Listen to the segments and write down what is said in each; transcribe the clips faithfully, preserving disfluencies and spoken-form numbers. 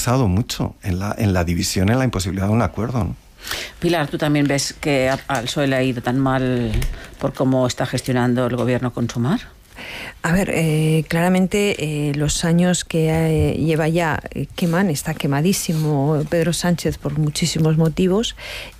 basado mucho en la, en la división, en la imposibilidad de un acuerdo, ¿no? Pilar, ¿tú también ves que al P S O E le ha ido tan mal por cómo está gestionando el gobierno con Sumar? A ver, eh, claramente eh, los años que eh, lleva ya eh, queman, está quemadísimo Pedro Sánchez por muchísimos motivos,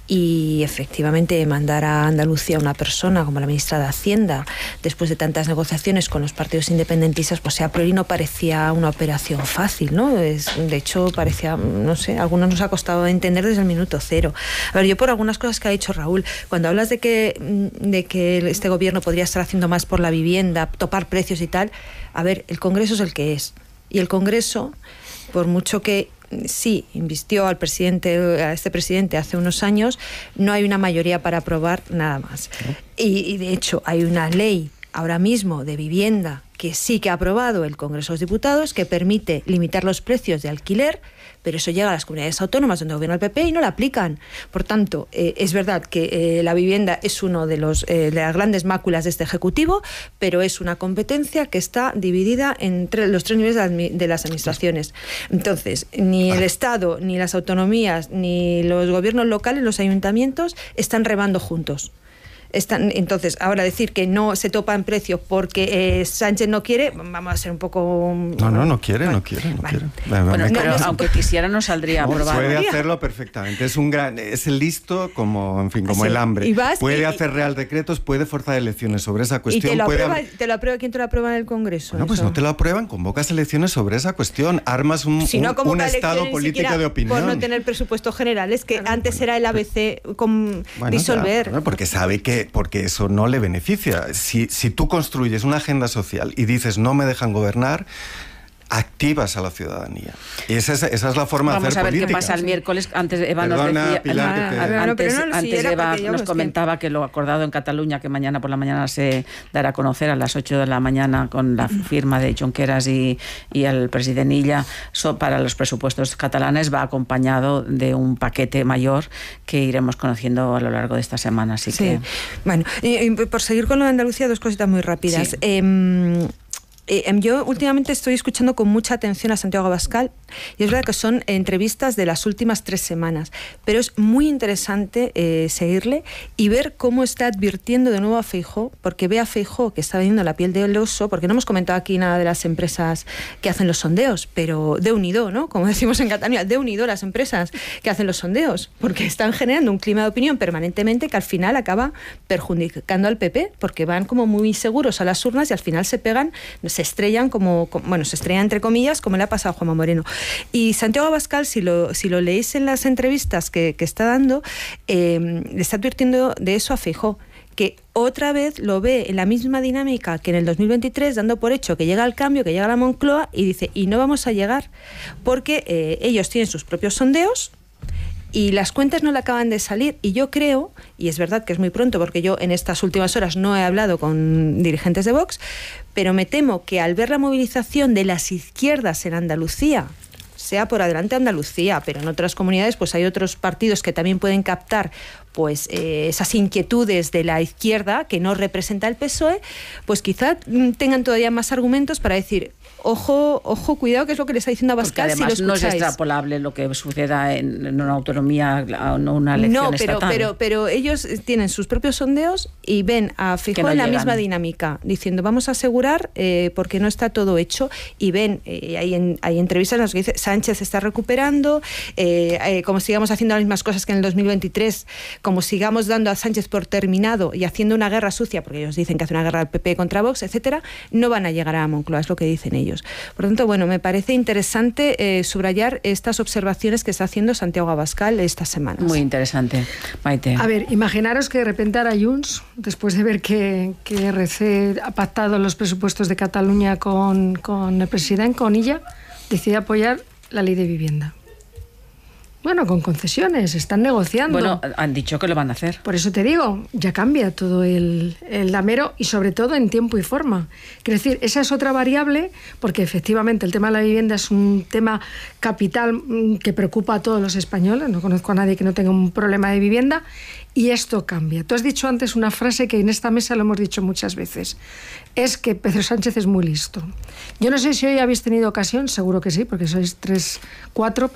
y efectivamente mandar a Andalucía a una persona como la ministra de Hacienda después de tantas negociaciones con los partidos independentistas, pues a priori no parecía una operación fácil, ¿no? Es, de hecho parecía, no sé, a algunos nos ha costado entender desde el minuto cero. A ver, yo por algunas cosas que ha dicho Raúl, cuando hablas de que, de que este gobierno podría estar haciendo más por la vivienda, topar precios y tal, a ver, el Congreso es el que es, y el Congreso, por mucho que sí invistió al presidente, a este presidente hace unos años, no hay una mayoría para aprobar nada más. Y, y de hecho hay una ley ahora mismo de vivienda que sí que ha aprobado el Congreso de los Diputados, que permite limitar los precios de alquiler, pero eso llega a las comunidades autónomas donde gobierna el P P y no la aplican. Por tanto, eh, es verdad que eh, la vivienda es uno de, los, eh, de las grandes máculas de este Ejecutivo, pero es una competencia que está dividida entre los tres niveles de, de las administraciones. Entonces, ni el Estado, ni las autonomías, ni los gobiernos locales, los ayuntamientos, están remando juntos. Están, entonces, ahora decir que no se topa en precio porque eh, Sánchez no quiere, vamos a ser un poco... No, no, no quiere, bueno, no quiere, no vale. quiere. Bueno, no, pero no, aunque quisiera no saldría a probar. Puede hacerlo perfectamente, es un gran, es el listo como, en fin, como sí, el hambre. Puede y, hacer real decretos, puede forzar elecciones sobre esa cuestión. ¿Y te lo, puede aprueba, te lo aprueba quién te lo aprueba en el Congreso? Bueno, pues no te lo aprueban, convocas elecciones sobre esa cuestión, armas un, si no, un, un estado político de opinión. Por no tener presupuesto general, es que claro, antes bueno, era el A B C con bueno, disolver. Ya, porque sabe que, porque eso no le beneficia. Si, si tú construyes una agenda social y dices no me dejan gobernar, activas a la ciudadanía. Y esa es, esa es la forma Vamos de hacer política. Vamos a ver qué pasa el miércoles. Antes Eva Perdona, nos decía... Pilar, ah, que te... ah, antes, no, no, antes si Eva nos que comentaba que... que lo acordado en Cataluña, que mañana por la mañana se dará a conocer a las ocho de la mañana con la firma de Junqueras y, y el presidente Illa so, para los presupuestos catalanes, va acompañado de un paquete mayor que iremos conociendo a lo largo de esta semana. Así sí. que... Bueno, y, y por seguir con lo de Andalucía, dos cositas muy rápidas. Sí. Eh, Eh, yo últimamente estoy escuchando con mucha atención a Santiago Abascal y es verdad que son entrevistas de las últimas tres semanas, pero es muy interesante eh, seguirle y ver cómo está advirtiendo de nuevo a Feijóo, porque ve a Feijóo que está vendiendo la piel del oso, porque no hemos comentado aquí nada de las empresas que hacen los sondeos, pero de unido, ¿no? Como decimos en Cataluña, de unido las empresas que hacen los sondeos, porque están generando un clima de opinión permanentemente que al final acaba perjudicando al P P, porque van como muy seguros a las urnas y al final se pegan, se estrellan como, como, bueno, se estrellan entre comillas, como le ha pasado a Juanma Moreno. Y Santiago Abascal, si lo, si lo leéis en las entrevistas que, que está dando, eh, le está advirtiendo de eso a Feijóo, que otra vez lo ve en la misma dinámica que en el dos mil veintitrés, dando por hecho que llega el cambio, que llega la Moncloa, y dice, y no vamos a llegar, porque eh, ellos tienen sus propios sondeos, y las cuentas no le acaban de salir, y yo creo, y es verdad que es muy pronto porque yo en estas últimas horas no he hablado con dirigentes de Vox, pero me temo que al ver la movilización de las izquierdas en Andalucía, sea por adelante Andalucía, pero en otras comunidades pues hay otros partidos que también pueden captar pues eh, esas inquietudes de la izquierda que no representa el P S O E, pues quizá tengan todavía más argumentos para decir ojo, ojo, cuidado, que es lo que le está diciendo Abascal. Porque además si lo no es extrapolable lo que suceda en, en una autonomía o no una elección no, pero, estatal. pero, pero ellos tienen sus propios sondeos y ven a Feijóo no en la llegan. misma dinámica, diciendo vamos a asegurar eh, porque no está todo hecho, y ven, eh, hay, en, hay entrevistas en las que dice Sánchez está recuperando, eh, eh, como sigamos haciendo las mismas cosas que en el dos mil veintitrés, como sigamos dando a Sánchez por terminado y haciendo una guerra sucia, porque ellos dicen que hace una guerra del P P contra Vox, etcétera, no van a llegar a Moncloa, es lo que dicen ellos. Por lo tanto, bueno, me parece interesante eh, subrayar estas observaciones que está haciendo Santiago Abascal estas semanas. Muy interesante. Maite. A ver, imaginaros que de repente ahora Junts, después de ver que, que R C ha pactado los presupuestos de Cataluña con, con el presidente, con Illa, decide apoyar la ley de vivienda. Bueno, con concesiones, están negociando. Bueno, han dicho que lo van a hacer. Por eso te digo, ya cambia todo el, el damero y sobre todo en tiempo y forma. Quiero decir, esa es otra variable, porque efectivamente el tema de la vivienda es un tema capital que preocupa a todos los españoles. No conozco a nadie que no tenga un problema de vivienda, y esto cambia. Tú has dicho antes una frase que en esta mesa lo hemos dicho muchas veces. Es que Pedro Sánchez es muy listo. Yo no sé si hoy habéis tenido ocasión, seguro que sí, porque sois tres, cuatro,